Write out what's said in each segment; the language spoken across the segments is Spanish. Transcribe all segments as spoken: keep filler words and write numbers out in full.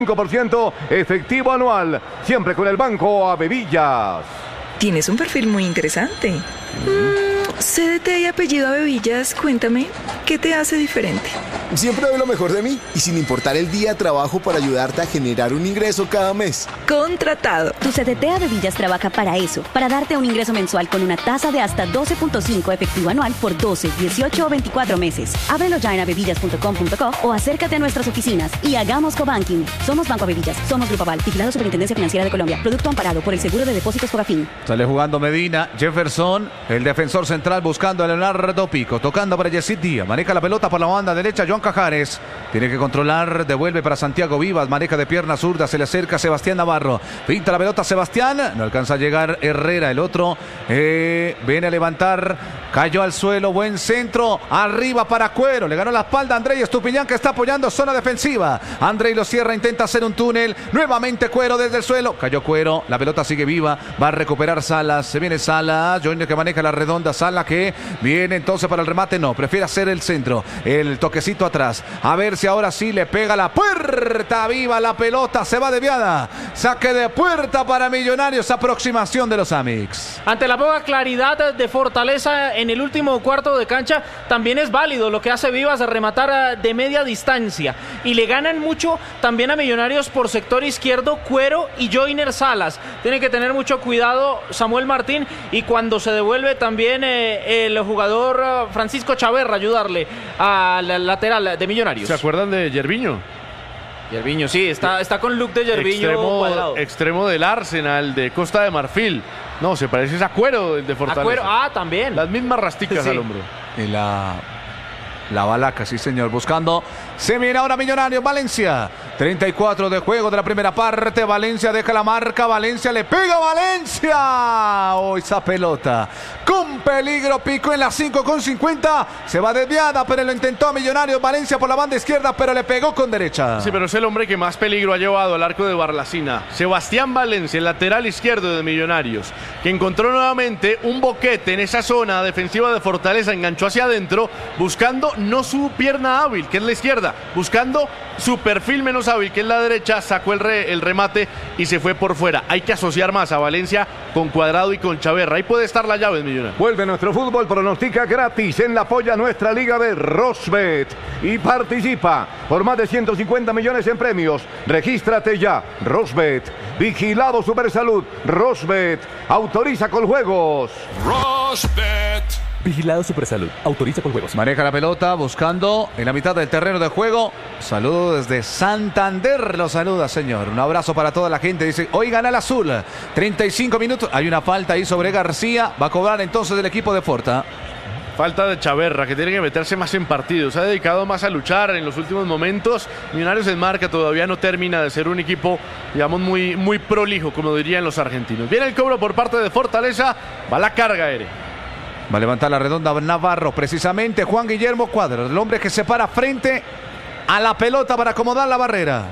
cinco por ciento efectivo anual, siempre con el Banco Avevillas. Tienes un perfil muy interesante. Mm, C D T y apellido Avevillas, cuéntame, ¿qué te hace diferente? Siempre doy lo mejor de mí y sin importar el día trabajo para ayudarte a generar un ingreso cada mes. Contratado. Tu C D T Avevillas trabaja para eso, para darte un ingreso mensual con una tasa de hasta doce punto cinco efectivo anual por doce, dieciocho o veinticuatro meses. Ábrelo ya en avevillas punto com punto co o acércate a nuestras oficinas y hagamos cobanking. Somos Banco Avevillas, somos Grupo Aval, vigilado Superintendencia Financiera de Colombia. Producto amparado por el Seguro de Depósitos Fogafín. Sale jugando Medina, Jefferson, el defensor central buscando a Leonardo Pico, tocando para Yesid Díaz, maneja la pelota por la banda derecha, Joan Cajares, tiene que controlar, devuelve para Santiago Vivas, maneja de pierna zurda, se le acerca Sebastián Navarro, pinta la pelota Sebastián, no alcanza a llegar Herrera, el otro eh, viene a levantar, cayó al suelo, buen centro, arriba para Cuero, le ganó la espalda a Andrei Estupiñán que está apoyando zona defensiva, Andrei lo cierra, intenta hacer un túnel, nuevamente Cuero desde el suelo, cayó Cuero, la pelota sigue viva, va a recuperar Salas, se viene Salas, Junior que maneja la redonda, Salas que viene entonces para el remate, no, prefiere hacer el centro, el toquecito atrás, a ver si ahora sí le pega la puerta, viva la pelota, se va desviada, saque de puerta para Millonarios, aproximación de los Amix. Ante la poca claridad de Fortaleza en el último cuarto de cancha, también es válido lo que hace Vivas de rematar de media distancia, y le ganan mucho también a Millonarios por sector izquierdo, Cuero y Joiner Salas, tiene que tener mucho cuidado Samuel Martín, y cuando se devuelve también eh, el jugador Francisco Chaverra ayudarle al lateral de Millonarios. ¿Se acuerdan de Yerviño? Yerviño, sí, está, está con look de Yerviño extremo, cuadrado. Extremo del Arsenal de Costa de Marfil. No, se parece a Cuero de Fortaleza. A Cuero, ah, también. Las mismas rasticas sí. al hombro. Y la... La balaca, sí señor, buscando. Se viene ahora Millonarios, Valencia. treinta y cuatro de juego de la primera parte. Valencia deja la marca. Valencia le pega a Valencia. Oh, esa pelota. Con peligro, Pico en la cinco con cincuenta. Se va desviada, pero lo intentó Millonarios. Valencia por la banda izquierda, pero le pegó con derecha. Sí, pero es el hombre que más peligro ha llevado al arco de Barlacina. Sebastián Valencia, el lateral izquierdo de Millonarios, que encontró nuevamente un boquete en esa zona defensiva de Fortaleza. Enganchó hacia adentro, buscando no su pierna hábil, que es la izquierda, buscando su perfil menos hábil, que es la derecha, sacó el, re, el remate y se fue por fuera. Hay que asociar más a Valencia con Cuadrado y con Chaverra. Ahí puede estar la llave en Millonarios. Vuelve nuestro fútbol, pronostica gratis en la polla nuestra liga de Rosbet y participa por más de ciento cincuenta millones en premios. Regístrate ya, Rosbet, vigilado Supersalud, Rosbet, autoriza con juegos. Rosbet. Vigilado Supersalud. Autoriza con juegos. Maneja la pelota buscando en la mitad del terreno de juego. Saludo desde Santander. Lo saluda, señor. Un abrazo para toda la gente. Dice, hoy gana el azul. treinta y cinco minutos. Hay una falta ahí sobre García. Va a cobrar entonces el equipo de Forta. Falta de Chaverra, que tiene que meterse más en partidos. Se ha dedicado más a luchar en los últimos momentos. Millonarios en marca todavía no termina de ser un equipo, digamos, muy, muy prolijo, como dirían los argentinos. Viene el cobro por parte de Fortaleza. Va la carga, Ere. Va a levantar la redonda Navarro, precisamente Juan Guillermo Cuadros, el hombre que se para frente a la pelota para acomodar la barrera.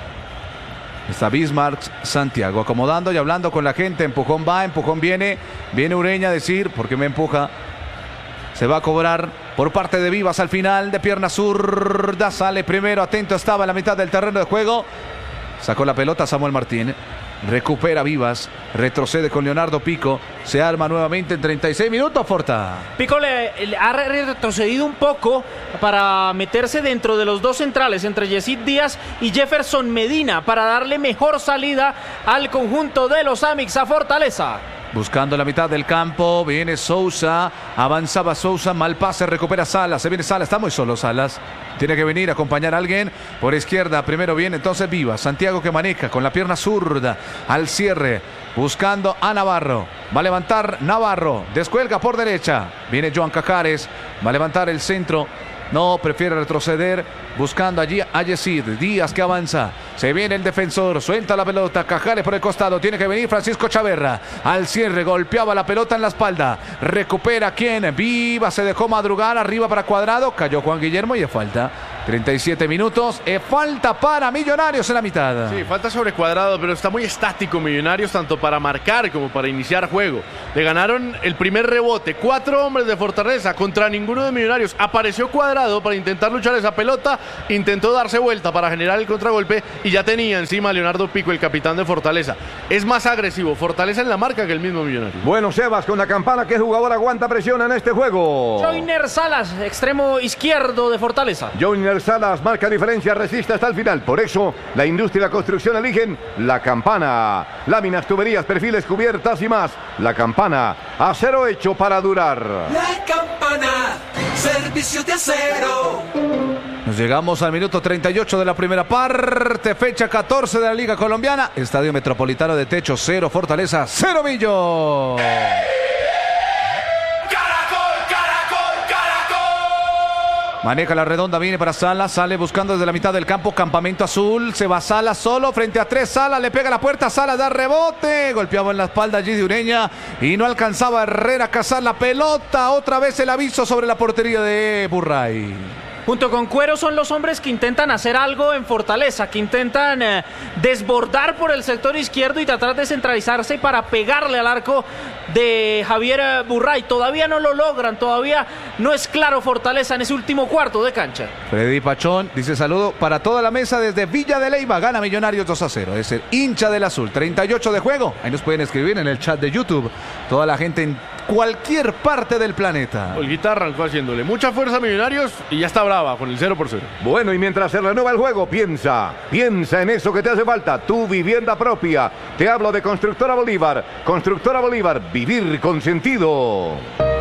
Está Bismarck Santiago acomodando y hablando con la gente. Empujón va, empujón viene. Viene Ureña a decir, ¿por qué me empuja? Se va a cobrar por parte de Vivas al final, de pierna zurda. Sale primero, atento estaba en la mitad del terreno de juego. Sacó la pelota Samuel Martín. Recupera Vivas, retrocede con Leonardo Pico, se arma nuevamente en treinta y seis minutos Forta. Pico le, le ha retrocedido un poco para meterse dentro de los dos centrales entre Yesid Díaz y Jefferson Medina para darle mejor salida al conjunto de los Amix a Fortaleza. Buscando la mitad del campo, viene Sousa, avanzaba Sousa, mal pase, recupera Salas, se viene Salas, está muy solo Salas, tiene que venir a acompañar a alguien por izquierda, primero viene entonces Vivas, Santiago que maneja con la pierna zurda al cierre, buscando a Navarro, va a levantar Navarro, descuelga por derecha, viene Joan Cajares, va a levantar el centro, no, prefiere retroceder, buscando allí a Yesid Díaz que avanza, se viene el defensor, suelta la pelota, Cajares por el costado, tiene que venir Francisco Chaverra, al cierre, golpeaba la pelota en la espalda, recupera quien, Viva, se dejó madrugar, arriba para Cuadrado, cayó Juan Guillermo y es falta. treinta y siete minutos, es falta para Millonarios en la mitad. Sí, falta sobre Cuadrado, pero está muy estático Millonarios, tanto para marcar como para iniciar juego. Le ganaron el primer rebote, cuatro hombres de Fortaleza contra ninguno de Millonarios. Apareció Cuadrado para intentar luchar esa pelota, intentó darse vuelta para generar el contragolpe y ya tenía encima a Leonardo Pico, el capitán de Fortaleza. Es más agresivo Fortaleza en la marca que el mismo Millonario. Bueno, Sebas, con la campana, ¿qué jugador aguanta presión en este juego? Joiner Salas, extremo izquierdo de Fortaleza. Joiner Salas marca diferencia, resiste hasta el final. Por eso, la industria y la construcción eligen la campana. Láminas, tuberías, perfiles, cubiertas y más. La campana, acero hecho para durar. La campana, servicio de acero. Nos llegamos al minuto treinta y ocho de la primera parte, fecha catorce de la Liga Colombiana. Estadio Metropolitano de techo cero, Fortaleza cero, Millo. Maneja la redonda, viene para Salas, sale buscando desde la mitad del campo, campamento azul, se va Salas solo, frente a tres, Salas, le pega la puerta, Salas da rebote, golpeaba en la espalda allí de Ureña y no alcanzaba Herrera a cazar la pelota, otra vez el aviso sobre la portería de Burray. Junto con Cuero son los hombres que intentan hacer algo en Fortaleza, que intentan eh, desbordar por el sector izquierdo y tratar de centralizarse para pegarle al arco de Javier Burray. Todavía no lo logran, todavía no es claro Fortaleza en ese último cuarto de cancha. Freddy Pachón dice saludo para toda la mesa desde Villa de Leyva, gana Millonarios dos a cero, es el hincha del azul, treinta y ocho de juego, ahí nos pueden escribir en el chat de YouTube, toda la gente en cualquier parte del planeta. Olguita arrancó haciéndole mucha fuerza a Millonarios y ya está brava con el cero por cero. Bueno, y mientras se renueva el juego, piensa, piensa en eso que te hace falta, tu vivienda propia. Te hablo de Constructora Bolívar. Constructora Bolívar, vivir con sentido.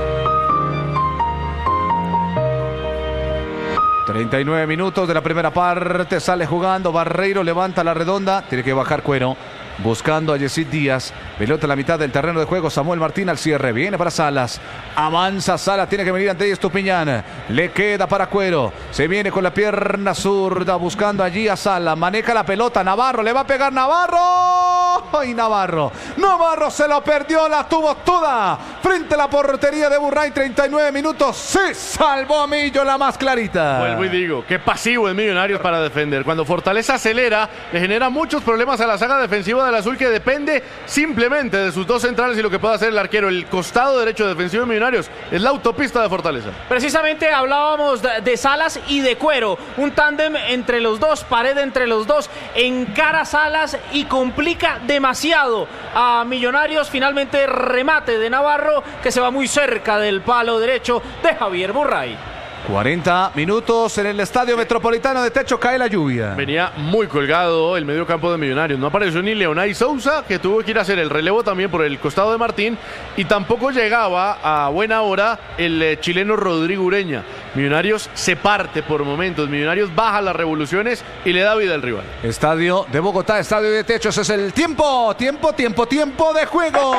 treinta y nueve minutos de la primera parte, sale jugando Barreiro, levanta la redonda, tiene que bajar Cuero. Buscando a Yesid Díaz, pelota a la mitad del terreno de juego, Samuel Martín al cierre, viene para Salas, avanza Salas, tiene que venir ante Estupiñán, le queda para Cuero, se viene con la pierna zurda, buscando allí a Salas, maneja la pelota, Navarro, le va a pegar Navarro, y Navarro, Navarro se lo perdió, la tuvo toda, frente a la portería de Burray, treinta y nueve minutos, se salvó a Millo la más clarita. Vuelvo y digo, qué pasivo es Millonarios para defender, cuando Fortaleza acelera, le genera muchos problemas a la saga defensiva del azul, que depende simplemente de sus dos centrales y lo que pueda hacer el arquero. El costado derecho defensivo de Millonarios es la autopista de Fortaleza. Precisamente hablábamos de, de Salas y de Cuero, un tándem entre los dos, pared entre los dos, encara Salas y complica demasiado a Millonarios. Finalmente remate de Navarro que se va muy cerca del palo derecho de Javier Burray. cuarenta minutos en el Estadio Metropolitano de techo, cae la lluvia. Venía muy colgado el medio campo de Millonarios. No apareció ni Leonay Sousa, que tuvo que ir a hacer el relevo también por el costado de Martín, y tampoco llegaba a buena hora el eh, chileno Rodrigo Ureña. Millonarios se parte por momentos, Millonarios baja las revoluciones y le da vida al rival. Estadio de Bogotá, estadio de techos, es el tiempo, tiempo, tiempo, tiempo de juego.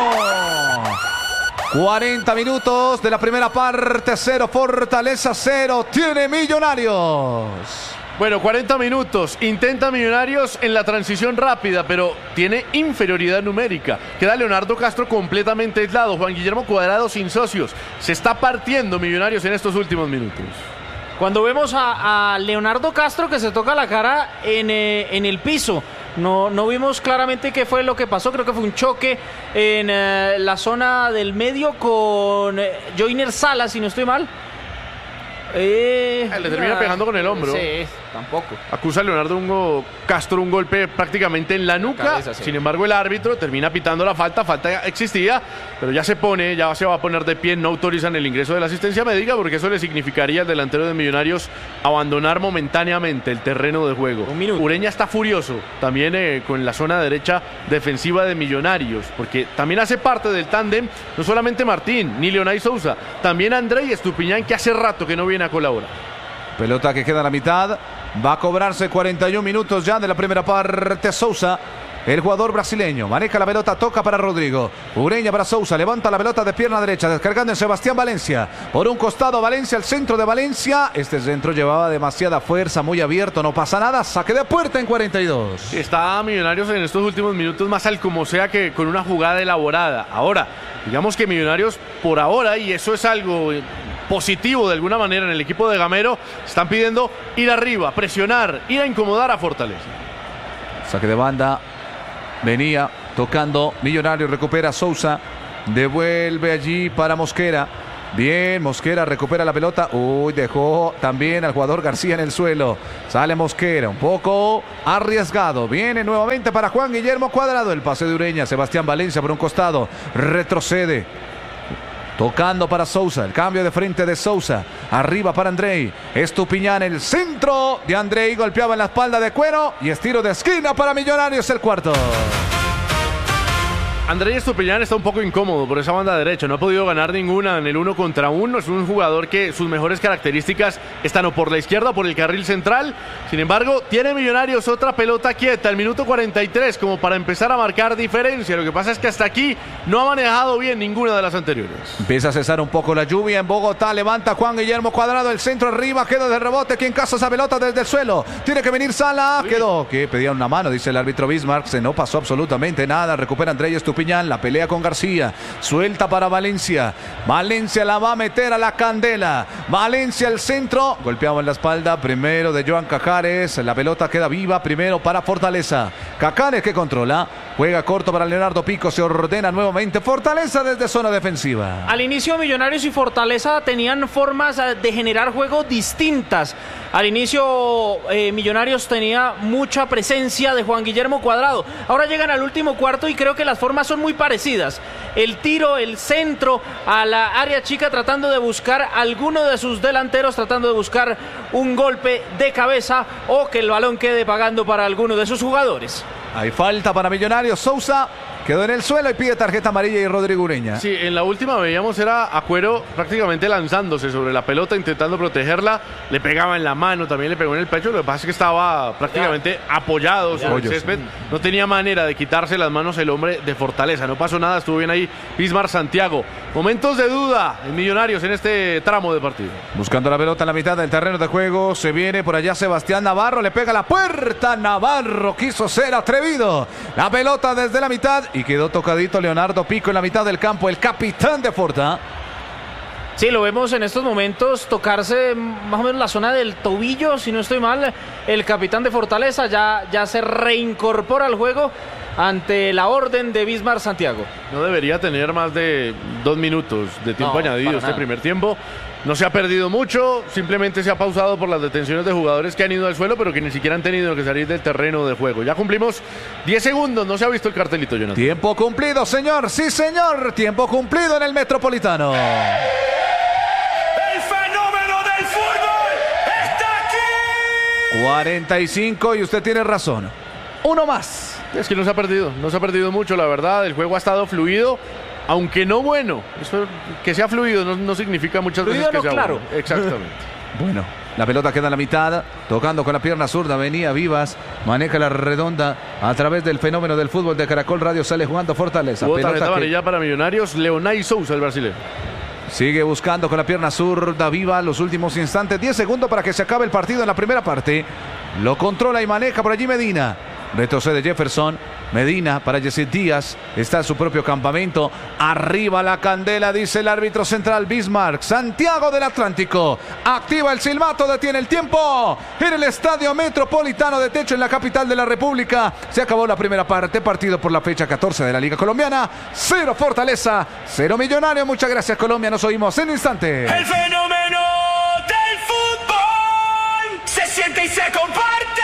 cuarenta minutos de la primera parte, cero Fortaleza, cero tiene Millonarios. Bueno, cuarenta minutos, intenta Millonarios en la transición rápida, pero tiene inferioridad numérica. Queda Leonardo Castro completamente aislado, Juan Guillermo Cuadrado sin socios. Se está partiendo Millonarios en estos últimos minutos. Cuando vemos a, a Leonardo Castro que se toca la cara en, eh, en el piso, no, no vimos claramente qué fue lo que pasó. Creo que fue un choque en eh, la zona del medio con eh, Joiner Salas, si no estoy mal. Eh, Le termina pegando con el hombro. Sí, tampoco. Acusa a Leonardo Ungo Castro un golpe prácticamente en la nuca. La cabeza, sí. Sin embargo, el árbitro termina pitando la falta. Falta existía, pero ya se pone, ya se va a poner de pie. No autorizan el ingreso de la asistencia médica porque eso le significaría al delantero de Millonarios abandonar momentáneamente el terreno de juego. Un minuto. Ureña está furioso también eh, con la zona derecha defensiva de Millonarios, porque también hace parte del tándem no solamente Martín ni Leonay Sousa, también André Estupiñán, que hace rato que no viene a colaborar. Pelota que queda a la mitad, va a cobrarse cuarenta y un minutos ya de la primera parte. Sousa, el jugador brasileño, maneja la pelota, toca para Rodrigo, Ureña para Sousa, levanta la pelota de pierna derecha, descargando en Sebastián Valencia, por un costado Valencia, al centro de Valencia, este centro llevaba demasiada fuerza, muy abierto, no pasa nada, saque de puerta en cuarenta y dos. Está Millonarios en estos últimos minutos más al como sea que con una jugada elaborada. Ahora, digamos que Millonarios por ahora, y eso es algo positivo de alguna manera en el equipo de Gamero, están pidiendo ir arriba, presionar, ir a incomodar a Fortaleza. Saque de banda, venía tocando Millonarios, recupera Sousa, devuelve allí para Mosquera, Bien, Mosquera recupera la pelota. Uy, dejó también al jugador García en el suelo. Sale Mosquera, un poco arriesgado. Viene nuevamente para Juan Guillermo Cuadrado. El pase de Ureña. Sebastián Valencia por un costado. Retrocede. Tocando para Sousa. El cambio de frente de Sousa. Arriba para Andrei. Estupiñán. El centro de Andrei. Golpeaba en la espalda de Cuero. Y estiro de esquina para Millonarios. El cuarto. Andrei Estupiñán está un poco incómodo por esa banda derecha, no ha podido ganar ninguna en el uno contra uno, es un jugador que sus mejores características están o por la izquierda o por el carril central. Sin embargo, tiene Millonarios otra pelota quieta al minuto cuarenta y tres como para empezar a marcar diferencia. Lo que pasa es que hasta aquí no ha manejado bien ninguna de las anteriores. Empieza a cesar un poco la lluvia en Bogotá, levanta Juan Guillermo Cuadrado, el centro arriba, queda de rebote, quien caza esa pelota desde el suelo, tiene que venir Sala, quedó, que pedía una mano, dice el árbitro Bismarck, se no pasó absolutamente nada, recupera Andrei Estupiñán. La pelea con García, suelta para Valencia, Valencia la va a meter a la candela, Valencia al centro, golpeaba en la espalda primero de Joan Cajares, la pelota queda viva primero para Fortaleza, Cajares que controla, juega corto para Leonardo Pico, se ordena nuevamente Fortaleza desde zona defensiva. Al inicio Millonarios y Fortaleza tenían formas de generar juego distintas. Al inicio eh, Millonarios tenía mucha presencia de Juan Guillermo Cuadrado. Ahora llegan al último cuarto y creo que las formas son muy parecidas. El tiro, el centro a la área chica tratando de buscar alguno de sus delanteros, tratando de buscar un golpe de cabeza o que el balón quede pagando para alguno de sus jugadores. Hay falta para Millonarios, Sousa quedó en el suelo y pide tarjeta amarilla y Rodrigo Ureña. Sí, en la última veíamos era a Cuero prácticamente lanzándose sobre la pelota, intentando protegerla, le pegaba en la mano, también le pegó en el pecho, lo que pasa es que estaba prácticamente ya. apoyado sobre Pollos. el césped, no tenía manera de quitarse las manos el hombre de Fortaleza, no pasó nada, estuvo bien ahí Bismarck Santiago. Momentos de duda en Millonarios en este tramo de partido. Buscando la pelota en la mitad del terreno de juego, se viene por allá Sebastián Navarro, le pega la puerta, Navarro quiso ser atrevido, la pelota desde la mitad y quedó tocadito Leonardo Pico en la mitad del campo, el capitán de Forta. Sí, lo vemos en estos momentos tocarse más o menos la zona del tobillo, si no estoy mal, el capitán de Fortaleza ya, ya se reincorpora al juego ante la orden de Bismarck Santiago. No debería tener más de dos minutos de tiempo no, añadido este nada. primer tiempo. No se ha perdido mucho, simplemente se ha pausado por las detenciones de jugadores que han ido al suelo, pero que ni siquiera han tenido que salir del terreno de juego. Ya cumplimos diez segundos, no se ha visto el cartelito, Jonathan. Tiempo cumplido, señor, sí, señor. Tiempo cumplido en el Metropolitano. El fenómeno del fútbol está aquí. cuarenta y cinco y usted tiene razón. Uno más. Es que no se ha perdido, no se ha perdido mucho, la verdad. El juego ha estado fluido. Aunque no bueno, eso que sea fluido no, no significa muchas fluido veces que no, sea claro. bueno. Exactamente. Bueno, la pelota queda en la mitad, tocando con la pierna zurda, venía Vivas, maneja la redonda a través del fenómeno del fútbol de Caracol Radio, sale jugando Fortaleza. Hubo tarjeta amarilla que... para Millonarios, Leonay Sousa, el brasileño. Sigue buscando con la pierna zurda Viva los últimos instantes, diez segundos para que se acabe el partido en la primera parte. Lo controla y maneja por allí Medina. Retrocede Jefferson, Medina para Yesid Díaz, está en su propio campamento, arriba la candela, dice el árbitro central Bismarck, Santiago del Atlántico, activa el silbato, detiene el tiempo, en el Estadio Metropolitano de Techo en la capital de la República, se acabó la primera parte, partido por la fecha catorce de la Liga Colombiana, cero Fortaleza, cero Millonarios, muchas gracias Colombia, nos oímos en instante. El fenómeno del fútbol se siente y se comparte.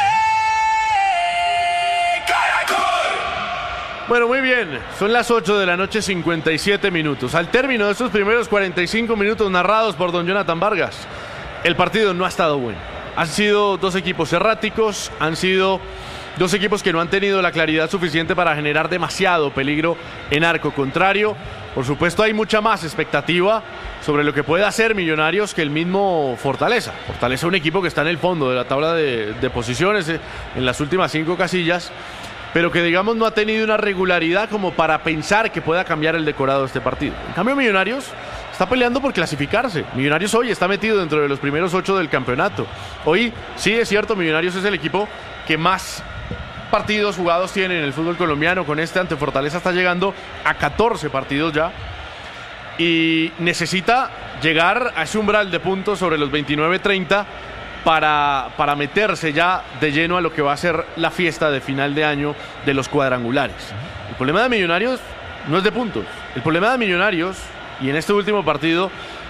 Bueno, muy bien, son las ocho de la noche, cincuenta y siete minutos. Al término de estos primeros cuarenta y cinco minutos narrados por don Jonathan Vargas, el partido no ha estado bueno. Han sido dos equipos erráticos, han sido dos equipos que no han tenido la claridad suficiente para generar demasiado peligro en arco contrario. Por supuesto, hay mucha más expectativa sobre lo que puede hacer Millonarios que el mismo Fortaleza. Fortaleza es un equipo que está en el fondo de la tabla de, de posiciones, eh, en las últimas cinco casillas, pero que digamos no ha tenido una regularidad como para pensar que pueda cambiar el decorado de este partido. En cambio Millonarios está peleando por clasificarse. Millonarios hoy está metido dentro de los primeros ocho del campeonato. Hoy sí es cierto, Millonarios es el equipo que más partidos jugados tiene en el fútbol colombiano. Con este ante Fortaleza está llegando a catorce partidos ya. Y necesita llegar a ese umbral de puntos sobre los veintinueve treinta Para, para meterse ya de lleno a lo que va a ser la fiesta de final de año de los cuadrangulares. El problema de Millonarios no es de puntos. El problema de Millonarios, y en este último partido,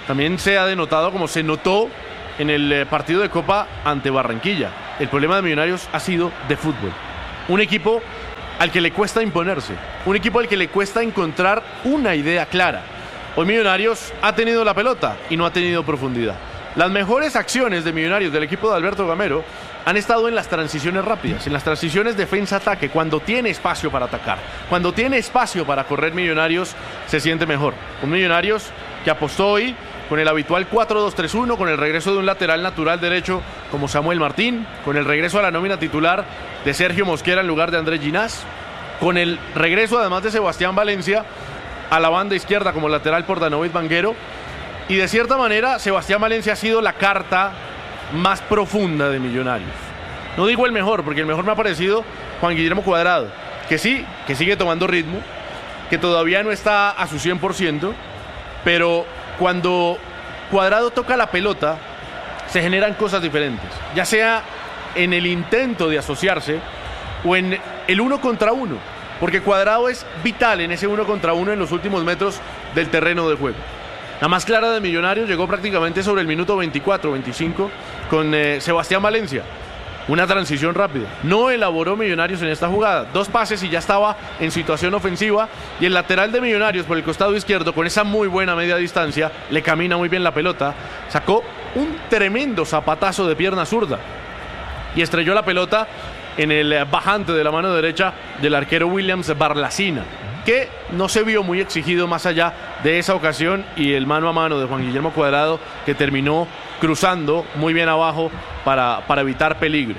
también se ha denotado como se notó en el eh, partido de Copa ante Barranquilla. El problema de Millonarios ha sido de fútbol. Un equipo al que le cuesta imponerse, un equipo al que le cuesta encontrar una idea clara. Hoy Millonarios ha tenido la pelota y no ha tenido profundidad. Las mejores acciones de Millonarios del equipo de Alberto Gamero han estado en las transiciones rápidas, en las transiciones defensa-ataque, cuando tiene espacio para atacar, cuando tiene espacio para correr. Millonarios se siente mejor. Un Millonarios que apostó hoy con el habitual cuatro dos tres uno, con el regreso de un lateral natural derecho como Samuel Martín, con el regreso a la nómina titular de Sergio Mosquera en lugar de Andrés Ginás, con el regreso además de Sebastián Valencia a la banda izquierda como lateral por Danovid Vanguero. Y de cierta manera Sebastián Valencia ha sido la carta más profunda de Millonarios. No digo el mejor, porque el mejor me ha parecido Juan Guillermo Cuadrado, que sí, que sigue tomando ritmo, que todavía no está a su cien por ciento, pero cuando Cuadrado toca la pelota se generan cosas diferentes, ya sea en el intento de asociarse o en el uno contra uno, porque Cuadrado es vital en ese uno contra uno en los últimos metros del terreno de juego. La más clara de Millonarios llegó prácticamente sobre el minuto veinticuatro veinticinco con eh, Sebastián Valencia. Una transición rápida. No elaboró Millonarios en esta jugada. Dos pases y ya estaba en situación ofensiva. Y el lateral de Millonarios por el costado izquierdo, con esa muy buena media distancia, le camina muy bien la pelota. Sacó un tremendo zapatazo de pierna zurda y estrelló la pelota en el bajante de la mano derecha del arquero Williams Barlacina, que no se vio muy exigido más allá de esa ocasión y el mano a mano de Juan Guillermo Cuadrado, que terminó cruzando muy bien abajo para, para evitar peligro.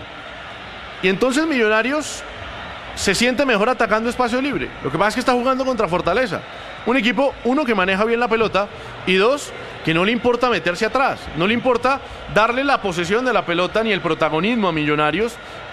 Y entonces Millonarios se siente mejor atacando espacio libre. Lo que pasa es que está jugando contra Fortaleza, un equipo, uno, que maneja bien la pelota, y dos, que no le importa meterse atrás, no le importa darle la posesión de la pelota ni el protagonismo a Millonarios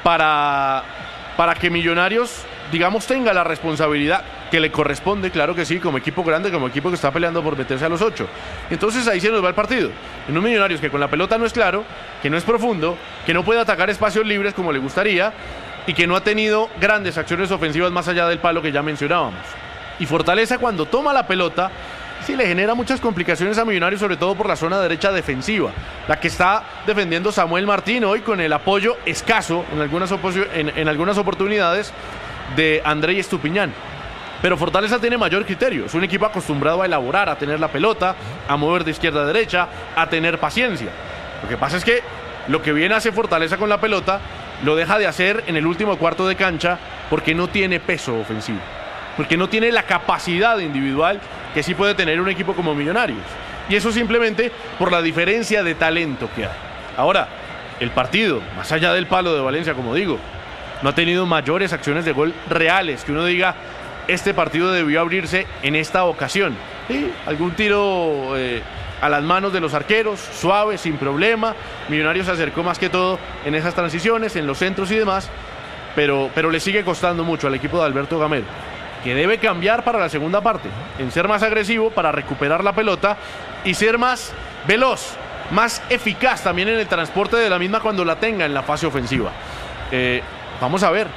para, para que Millonarios, digamos, tenga la responsabilidad que le corresponde, claro que sí, como equipo grande, como equipo que está peleando por meterse a los ocho. Entonces ahí se nos va el partido. En un Millonarios que con la pelota no es claro, que no es profundo, que no puede atacar espacios libres como le gustaría y que no ha tenido grandes acciones ofensivas más allá del palo que ya mencionábamos. Y Fortaleza, cuando toma la pelota, sí le genera muchas complicaciones a Millonarios, sobre todo por la zona derecha defensiva, la que está defendiendo Samuel Martín hoy con el apoyo escaso en algunas, en, en algunas oportunidades de André Estupiñán. Pero Fortaleza tiene mayor criterio, es un equipo acostumbrado a elaborar, a tener la pelota, a mover de izquierda a derecha, a tener paciencia. Lo que pasa es que lo que bien hace Fortaleza con la pelota lo deja de hacer en el último cuarto de cancha porque no tiene peso ofensivo, porque no tiene la capacidad individual que sí puede tener un equipo como Millonarios. Y eso simplemente por la diferencia de talento que hay. Ahora, el partido, más allá del palo de Valencia, como digo, no ha tenido mayores acciones de gol reales que uno diga, este partido debió abrirse en esta ocasión. Sí, algún tiro eh, a las manos de los arqueros, suave, sin problema. Millonarios se acercó más que todo en esas transiciones, en los centros y demás, pero, pero le sigue costando mucho al equipo de Alberto Gamero, que debe cambiar para la segunda parte, en ser más agresivo para recuperar la pelota y ser más veloz, más eficaz también en el transporte de la misma cuando la tenga en la fase ofensiva. Eh, vamos a ver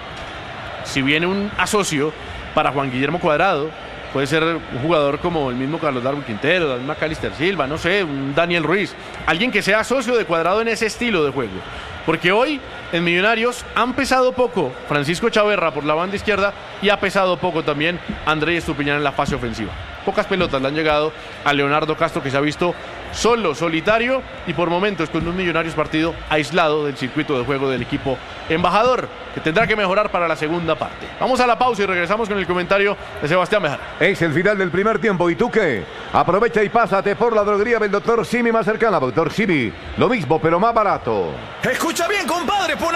si viene un asocio para Juan Guillermo Cuadrado. Puede ser un jugador como el mismo Carlos Darwin Quintero, la misma Calister Silva, no sé, un Daniel Ruiz, alguien que sea socio de Cuadrado en ese estilo de juego. Porque hoy en Millonarios han pesado poco Francisco Chaverra por la banda izquierda y ha pesado poco también André Estupiñán en la fase ofensiva. Pocas pelotas le han llegado a Leonardo Castro, que se ha visto solo, solitario y por momentos con un Millonarios partido aislado del circuito de juego del equipo embajador, que tendrá que mejorar para la segunda parte. Vamos a la pausa y regresamos con el comentario de Sebastián Bejar. Es el final del primer tiempo. ¿Y tú qué? Aprovecha y pásate por la droguería del doctor Simi más cercana. Doctor Simi, lo mismo pero más barato. Escucha bien, compadre, pon